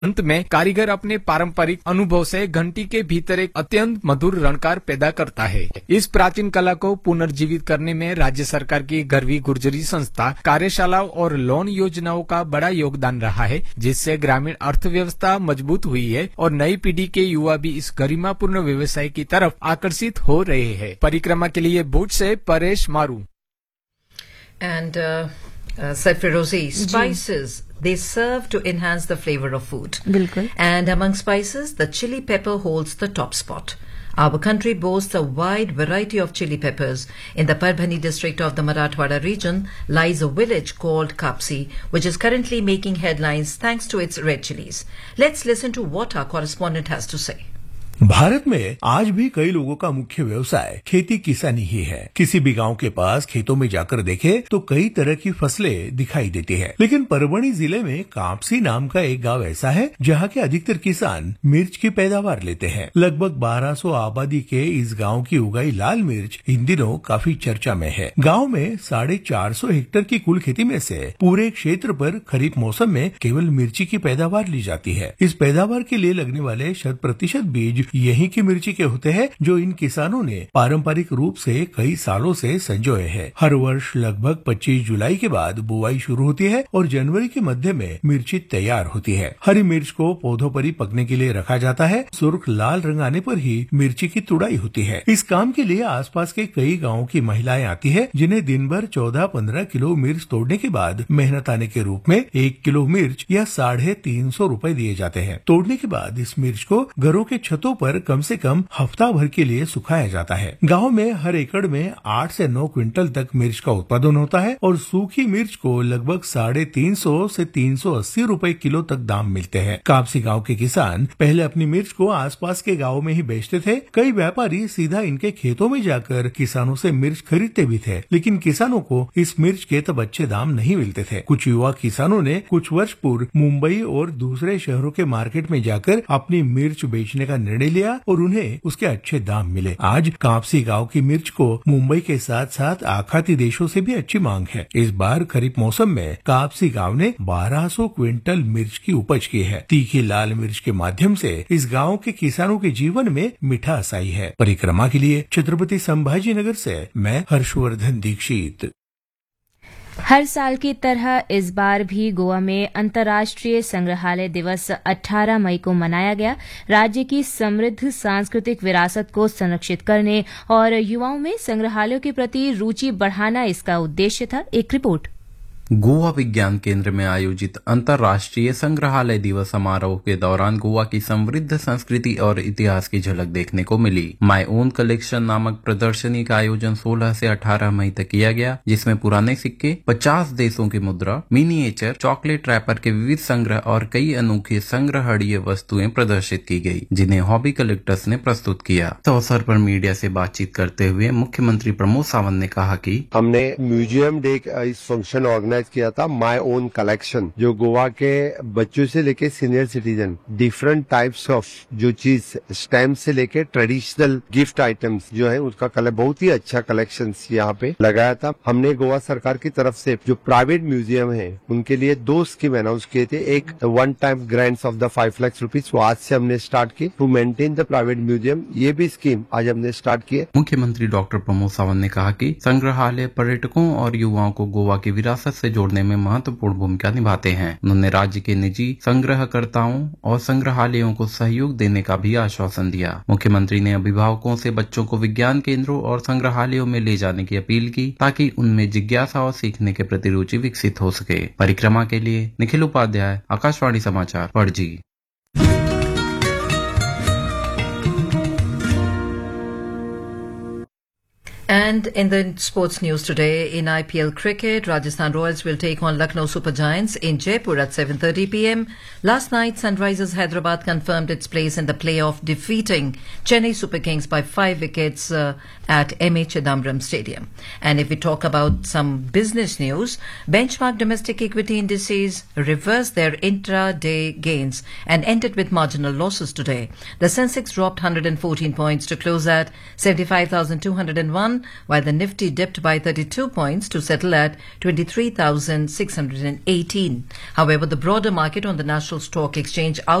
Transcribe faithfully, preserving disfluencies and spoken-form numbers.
अंत में कारीगर अपने पारंपरिक अनुभव से घंटी के भीतर एक अत्यंत मधुर रणकार पैदा करता है। इस प्राचीन कला को पुनर्जीवित करने में राज्य सरकार की गरवी गुर्जरी संस्था कार्यशालाओं और लोन योजनाओं का बड़ा योगदान रहा है, जिससे ग्रामीण अर्थव्यवस्था मजबूत हुई है और नई पीढ़ी के युवा भी इस गरिमापूर्ण व्यवसाय की तरफ आकर्षित हो रहे हैं। परिक्रमा के लिए भूज से परेश मारू। And uh, uh, Sarfarozi, spices, they serve to enhance the flavor of food. बिल्कुल. And among spices, the chili pepper holds the top spot. Our country boasts a wide variety of chili peppers. In the Parbhani district of the Marathwada region lies a village called Kapsi, which is currently making headlines thanks to its red chilies. Let's listen to what our correspondent has to say. Bharat में आज भी कई लोगों का मुख्य व्यवसाय खेती किसानी ही है। किसी भी गांव के पास खेतों में जाकर देखे तो कई तरह की फसलें दिखाई देती है, लेकिन परभणी जिले में कापसी नाम का एक गांव ऐसा है जहां के अधिकतर किसान मिर्च की पैदावार लेते हैं। लगभग बारह सौ आबादी के इस गांव की उगाई लाल मिर्च इन दिनों काफी चर्चा में है। गाँव में साढ़े चार सौ हेक्टेयर की कुल खेती में से पूरे क्षेत्र पर खरीफ मौसम में केवल मिर्ची की पैदावार ली जाती है। इस पैदावार के लिए लगने वाले शत प्रतिशत बीज यही की मिर्ची के होते हैं, जो इन किसानों ने पारंपरिक रूप से कई सालों से संजोए हैं। हर वर्ष लगभग पच्चीस जुलाई के बाद बुआई शुरू होती है और जनवरी के मध्य में मिर्ची तैयार होती है। हरी मिर्च को पौधों पर ही पकने के लिए रखा जाता है। सुर्ख लाल रंग आने पर ही मिर्ची की तुड़ाई होती है। इस काम के लिए आसपास के कई गाँवों की महिलाएं आती है, जिन्हें दिन भर चौदह पंद्रह किलो मिर्च तोड़ने के बाद मेहनत आने के रूप में एक किलो मिर्च या साढ़े तीन सौ रूपये दिए जाते हैं। तोड़ने के बाद इस मिर्च को घरों के छतों पर कम से कम हफ्ता भर के लिए सुखाया जाता है। गांव में हर एकड़ में आठ से नौ क्विंटल तक मिर्च का उत्पादन होता है और सूखी मिर्च को लगभग साढ़े तीन सौ से तीन सौ अस्सी रूपये किलो तक दाम मिलते हैं। कापसी गांव के किसान पहले अपनी मिर्च को आसपास के गाँव में ही बेचते थे। कई व्यापारी सीधा इनके खेतों में जाकर किसानों से मिर्च खरीदते भी थे, लेकिन किसानों को इस मिर्च के तब अच्छे दाम नहीं मिलते थे। कुछ युवा किसानों ने कुछ वर्ष पूर्व मुंबई और दूसरे शहरों के मार्केट में जाकर अपनी मिर्च बेचने का निर्णय लिया और उन्हें उसके अच्छे दाम मिले। आज कापसी गांव की मिर्च को मुंबई के साथ साथ आखाती देशों से भी अच्छी मांग है। इस बार खरीफ मौसम में कापसी गांव ने बारह सौ क्विंटल मिर्च की उपज की है। तीखी लाल मिर्च के माध्यम से इस गांव के किसानों के जीवन में मिठास आई है। परिक्रमा के लिए छत्रपति संभाजी नगर से मैं हर्षवर्धन दीक्षित। हर साल की तरह इस बार भी गोवा में अंतर्राष्ट्रीय संग्रहालय दिवस अठारह मई को मनाया गया। राज्य की समृद्ध सांस्कृतिक विरासत को संरक्षित करने और युवाओं में संग्रहालयों के प्रति रुचि बढ़ाना इसका उद्देश्य था। एक रिपोर्ट। गोवा विज्ञान केंद्र में आयोजित अंतर्राष्ट्रीय संग्रहालय दिवस समारोह के दौरान गोवा की समृद्ध संस्कृति और इतिहास की झलक देखने को मिली। माय ओन कलेक्शन नामक प्रदर्शनी का आयोजन सोलह से अठारह मई तक किया गया, जिसमें पुराने सिक्के, पचास देशों की मुद्रा, मिनिएचर, चॉकलेट रैपर के विविध संग्रह और कई अनोखी संग्रहणीय वस्तुएं प्रदर्शित की गई, जिन्हें हॉबी कलेक्टर्स ने प्रस्तुत किया। इस अवसर पर मीडिया से बातचीत करते हुए मुख्यमंत्री प्रमोद सावंत ने कहा कि हमने म्यूजियम डे इस फंक्शन ऑर्गेनाइज किया था माय ओन कलेक्शन, जो गोवा के बच्चों से लेके senior citizen different types of जो चीज स्टैम्प से लेके ट्रेडिशनल गिफ्ट आइटम्स जो है उसका कलर बहुत ही अच्छा कलेक्शन यहाँ पे लगाया था। हमने गोवा सरकार की तरफ से जो प्राइवेट म्यूजियम है उनके लिए दो स्कीम अनाउंस किए थे। एक one time grants of the five lakh rupees, वो आज से हमने स्टार्ट की to maintain the private museum. ये भी स्कीम आज हमने स्टार्ट की है। मुख्यमंत्री डॉक्टर प्रमोद सावंत ने कहा कि संग्रहालय पर्यटकों और युवाओं को गोवा की विरासत से जोड़ने में महत्वपूर्ण भूमिका निभाते हैं। उन्होंने राज्य के निजी संग्रहकर्ताओं और संग्रहालयों को सहयोग देने का भी आश्वासन दिया। मुख्यमंत्री ने अभिभावकों से बच्चों को विज्ञान केंद्रों और संग्रहालयों में ले जाने की अपील की, ताकि उनमें जिज्ञासा और सीखने के प्रति रुचि विकसित हो सके। परिक्रमा के लिए निखिल उपाध्याय, आकाशवाणी समाचार, Panaji. And in the sports news today, in I P L cricket, Rajasthan Royals will take on Lucknow Super Giants in Jaipur at seven thirty p m Last night, Sunrisers Hyderabad confirmed its place in the playoff, defeating Chennai Super Kings by five wickets uh, at M A Chidambaram Stadium. And if we talk about some business news, benchmark domestic equity indices reversed their intra-day gains and ended with marginal losses today. The Sensex dropped one hundred fourteen points to close at seventy-five thousand two hundred one, while the Nifty dipped by thirty-two points to settle at twenty-three thousand six hundred eighteen. However, the broader market on the National Stock Exchange